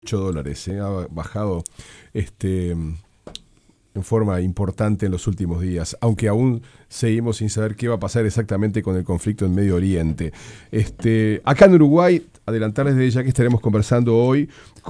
$8, ha bajado en forma importante en los últimos días, aunque aún seguimos sin saber qué va a pasar exactamente con el conflicto en Medio Oriente. Acá en Uruguay, adelantarles desde ya que estaremos conversando hoy